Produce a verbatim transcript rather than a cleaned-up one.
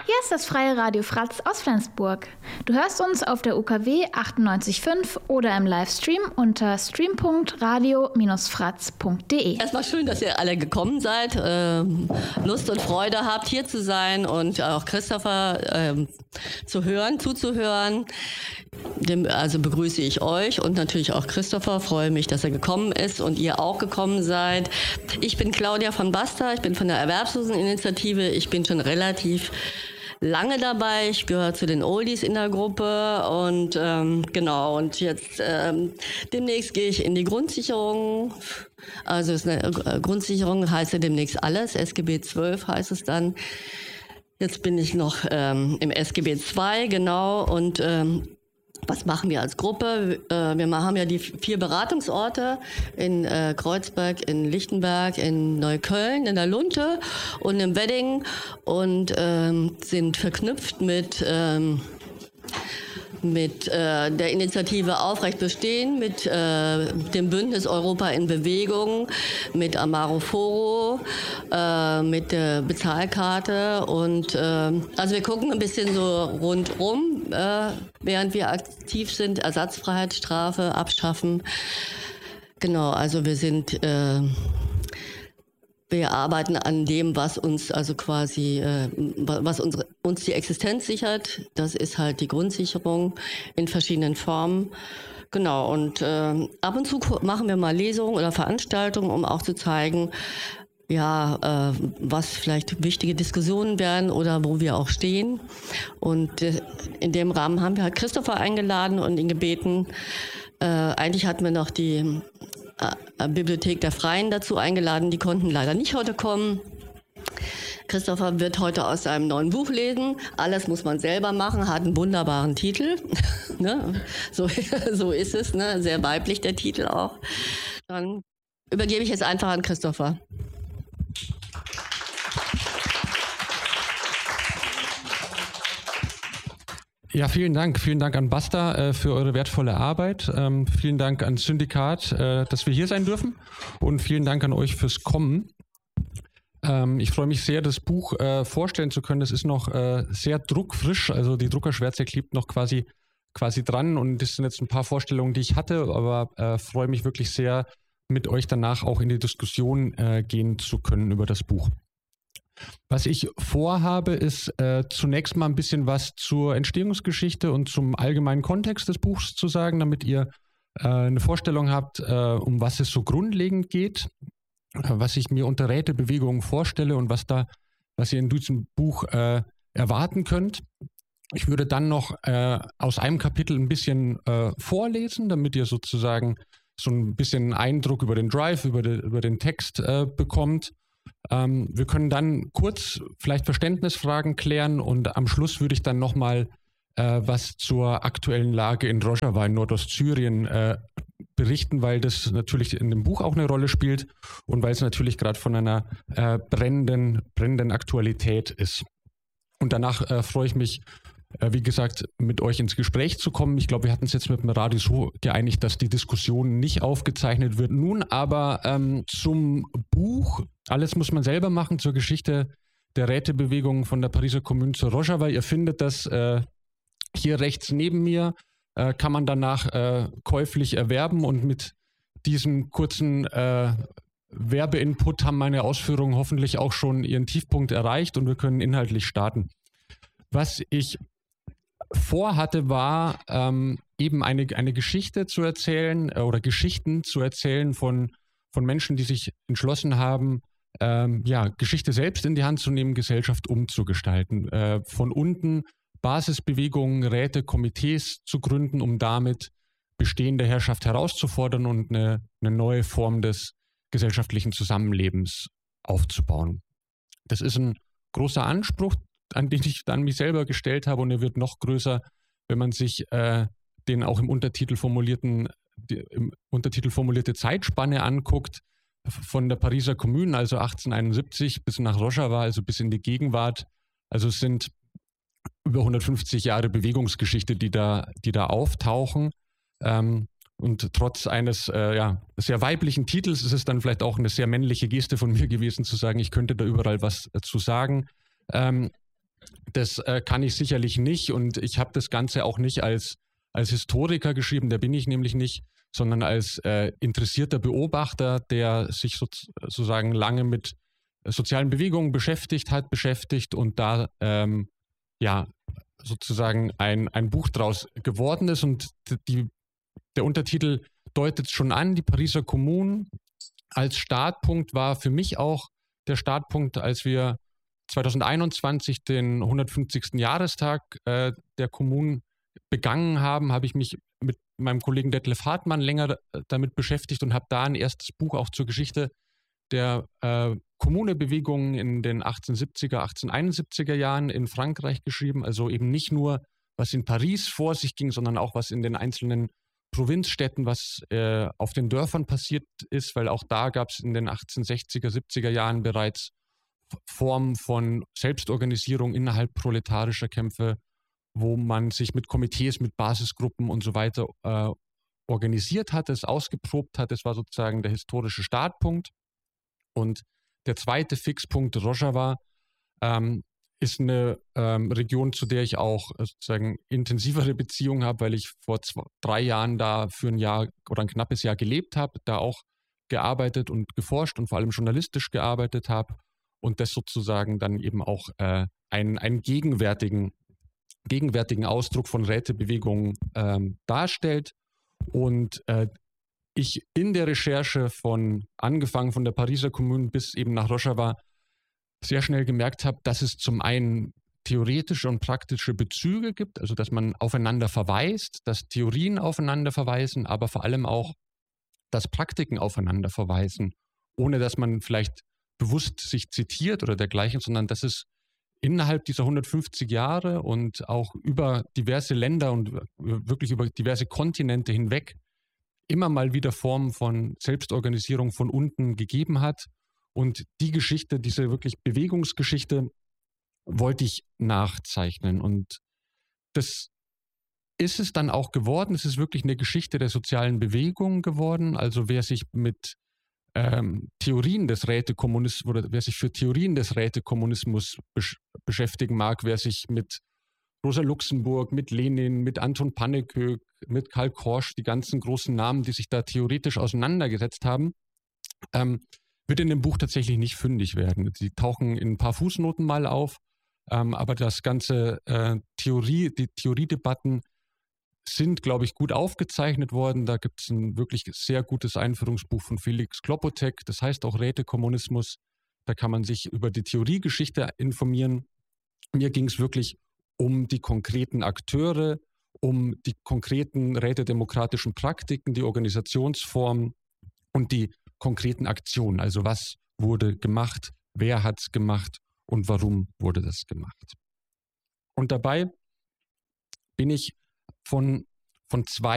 Hier ist das Freie Radio Fratz aus Flensburg. Du hörst uns auf der U K W achtundneunzig Komma fünf oder im Livestream unter stream punkt radio Bindestrich fratz punkt de. Erstmal schön, dass ihr alle gekommen seid, äh, Lust und Freude habt, hier zu sein und auch Christopher äh, zu hören, zuzuhören. Dem, also begrüße ich euch und natürlich auch Christopher. Freue mich, dass er gekommen ist und ihr auch gekommen seid. Ich bin Claudia von Basta, ich bin von der Erwerbsloseninitiative. Ich bin schon relativ lange dabei. Ich gehöre zu den Oldies in der Gruppe und ähm, genau. Und jetzt ähm, demnächst gehe ich in die Grundsicherung. Also es ist eine Grundsicherung, heißt ja demnächst alles. S G B zwölf heißt es dann. Jetzt bin ich noch ähm, im S G B zwei, genau. Und ähm, was machen wir als Gruppe? Wir haben ja die vier Beratungsorte in Kreuzberg, in Lichtenberg, in Neukölln, in der Lunte und im Wedding und ähm, sind verknüpft mit, ähm, mit äh, der Initiative Aufrecht Bestehen, mit äh, dem Bündnis Europa in Bewegung, mit Amaro Foro, äh, mit der Bezahlkarte und äh, also wir gucken ein bisschen so rundrum, äh, während wir aktiv sind, Ersatzfreiheitsstrafe abschaffen. Genau, also wir sind äh, wir arbeiten an dem, was uns also quasi, äh, was unsere, uns die Existenz sichert. Das ist halt die Grundsicherung in verschiedenen Formen. Genau, und äh, ab und zu machen wir mal Lesungen oder Veranstaltungen, um auch zu zeigen, ja, äh, was vielleicht wichtige Diskussionen werden oder wo wir auch stehen. Und äh, in dem Rahmen haben wir halt Christopher eingeladen und ihn gebeten. Äh, eigentlich hatten wir noch die Bibliothek der Freien dazu eingeladen. Die konnten leider nicht heute kommen. Christopher wird heute aus seinem neuen Buch lesen. Alles muss man selber machen, hat einen wunderbaren Titel. ne? so, so ist es, ne? Sehr weiblich der Titel auch. Dann übergebe ich jetzt einfach an Christopher. Ja, vielen Dank. Vielen Dank an Basta äh, für eure wertvolle Arbeit. Ähm, vielen Dank ans Syndikat, äh, dass wir hier sein dürfen. Und vielen Dank an euch fürs Kommen. Ähm, ich freue mich sehr, das Buch äh, vorstellen zu können. Das ist noch äh, sehr druckfrisch. Also die Druckerschwärze klebt noch quasi, quasi dran. Und das sind jetzt ein paar Vorstellungen, die ich hatte. Aber äh, freue mich wirklich sehr, mit euch danach auch in die Diskussion äh, gehen zu können über das Buch. Was ich vorhabe, ist äh, zunächst mal ein bisschen was zur Entstehungsgeschichte und zum allgemeinen Kontext des Buchs zu sagen, damit ihr äh, eine Vorstellung habt, äh, um was es so grundlegend geht, äh, was ich mir unter Rätebewegungen vorstelle und was da, was ihr in diesem Buch äh, erwarten könnt. Ich würde dann noch äh, aus einem Kapitel ein bisschen äh, vorlesen, damit ihr sozusagen so ein bisschen Eindruck über den Drive, über, de, über den Text äh, bekommt. Ähm, wir können dann kurz vielleicht Verständnisfragen klären und am Schluss würde ich dann nochmal äh, was zur aktuellen Lage in Rojava in Nordostsyrien äh, berichten, weil das natürlich in dem Buch auch eine Rolle spielt und weil es natürlich gerade von einer äh, brennenden, brennenden Aktualität ist. Und danach äh, freue ich mich, äh, wie gesagt, mit euch ins Gespräch zu kommen. Ich glaube, wir hatten es jetzt mit dem Radio so geeinigt, dass die Diskussion nicht aufgezeichnet wird. Nun aber ähm, zum Buch. Alles muss man selber machen zur Geschichte der Rätebewegung von der Pariser Kommune zu Rojava. Ihr findet das äh, hier rechts neben mir, äh, kann man danach äh, käuflich erwerben und mit diesem kurzen äh, Werbeinput haben meine Ausführungen hoffentlich auch schon ihren Tiefpunkt erreicht und wir können inhaltlich starten. Was ich vorhatte, war ähm, eben eine, eine Geschichte zu erzählen äh, oder Geschichten zu erzählen von, von Menschen, die sich entschlossen haben, Ähm, ja, Geschichte selbst in die Hand zu nehmen, Gesellschaft umzugestalten. Äh, von unten Basisbewegungen, Räte, Komitees zu gründen, um damit bestehende Herrschaft herauszufordern und eine, eine neue Form des gesellschaftlichen Zusammenlebens aufzubauen. Das ist ein großer Anspruch, an den ich an mich selber gestellt habe und er wird noch größer, wenn man sich äh, den auch im Untertitel formulierten, die, im Untertitel formulierte Zeitspanne anguckt. Von der Pariser Kommune, also achtzehnhunderteinundsiebzig, bis nach Rojava, also bis in die Gegenwart. Also es sind über hundertfünfzig Jahre Bewegungsgeschichte, die da, die da auftauchen. Ähm, und trotz eines äh, ja, sehr weiblichen Titels ist es dann vielleicht auch eine sehr männliche Geste von mir gewesen, zu sagen, ich könnte da überall was zu sagen. Ähm, Das äh, kann ich sicherlich nicht und ich habe das Ganze auch nicht als, als Historiker geschrieben, der bin ich nämlich nicht, sondern als äh, interessierter Beobachter, der sich so, sozusagen lange mit sozialen Bewegungen beschäftigt hat, beschäftigt und da ähm, ja sozusagen ein, ein Buch draus geworden ist. Und die, der Untertitel deutet schon an, die Pariser Kommune als Startpunkt war für mich auch der Startpunkt, als wir zwanzig einundzwanzig den hundertfünfzigsten Jahrestag äh, der Kommune begangen haben, habe ich mich mit meinem Kollegen Detlef Hartmann länger damit beschäftigt und habe da ein erstes Buch auch zur Geschichte der äh, Kommunebewegungen in den achtzehnhundertsiebziger, achtzehnhunderteinundsiebziger Jahren in Frankreich geschrieben. Also eben nicht nur, was in Paris vor sich ging, sondern auch, was in den einzelnen Provinzstädten, was äh, auf den Dörfern passiert ist, weil auch da gab es in den achtzehnhundertsechziger, siebziger Jahren bereits Formen von Selbstorganisierung innerhalb proletarischer Kämpfe, wo man sich mit Komitees, mit Basisgruppen und so weiter äh, organisiert hat, es ausgeprobt hat. Das war sozusagen der historische Startpunkt. Und der zweite Fixpunkt, Rojava, ähm, ist eine ähm, Region, zu der ich auch äh, sozusagen intensivere Beziehungen habe, weil ich vor zwei, drei Jahren da für ein Jahr oder ein knappes Jahr gelebt habe, da auch gearbeitet und geforscht und vor allem journalistisch gearbeitet habe und das sozusagen dann eben auch äh, einen, einen gegenwärtigen, gegenwärtigen Ausdruck von Rätebewegungen ähm, darstellt. Und äh, ich in der Recherche von, angefangen von der Pariser Kommune bis eben nach Rojava, sehr schnell gemerkt habe, dass es zum einen theoretische und praktische Bezüge gibt, also dass man aufeinander verweist, dass Theorien aufeinander verweisen, aber vor allem auch, dass Praktiken aufeinander verweisen, ohne dass man vielleicht bewusst sich zitiert oder dergleichen, sondern dass es innerhalb dieser hundertfünfzig Jahre und auch über diverse Länder und wirklich über diverse Kontinente hinweg immer mal wieder Formen von Selbstorganisierung von unten gegeben hat. Und die Geschichte, diese wirklich Bewegungsgeschichte, wollte ich nachzeichnen. Und das ist es dann auch geworden. Es ist wirklich eine Geschichte der sozialen Bewegung geworden. Also wer sich mit ähm, Theorien des Rätekommunismus oder wer sich für Theorien des Rätekommunismus besch- beschäftigen mag, wer sich mit Rosa Luxemburg, mit Lenin, mit Anton Pannekoek, mit Karl Korsch, die ganzen großen Namen, die sich da theoretisch auseinandergesetzt haben, ähm, wird in dem Buch tatsächlich nicht fündig werden. Sie tauchen in ein paar Fußnoten mal auf, ähm, aber das ganze äh, Theorie, die Theoriedebatten sind, glaube ich, gut aufgezeichnet worden. Da gibt es ein wirklich sehr gutes Einführungsbuch von Felix Klopotek, das heißt auch Rätekommunismus. Da kann man sich über die Theoriegeschichte informieren. Mir ging es wirklich um die konkreten Akteure, um die konkreten rätedemokratischen Praktiken, die Organisationsformen und die konkreten Aktionen. Also was wurde gemacht, wer hat es gemacht und warum wurde das gemacht. Und dabei bin ich von, von zwei